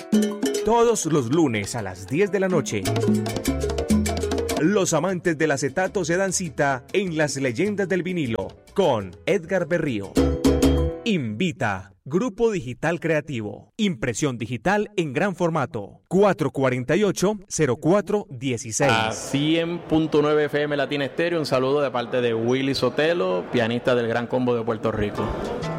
Todos los lunes a las 10 de la noche. Los amantes del acetato se dan cita en Las Leyendas del Vinilo con Edgar Berrío. Invita Grupo Digital Creativo. Impresión digital en gran formato. 448-0416. A 100.9 FM Latina Estéreo. Un saludo de parte de Willy Sotelo, pianista del Gran Combo de Puerto Rico.